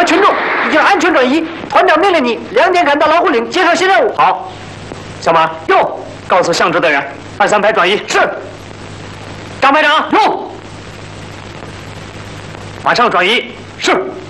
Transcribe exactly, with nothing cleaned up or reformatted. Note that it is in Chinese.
群众已经安全转移，团长命令你两点赶到老虎岭接受新任务。 好，小马， 用， 告诉向值的人，按三排转移。 是。 张排长， 用， 马上转移。 是。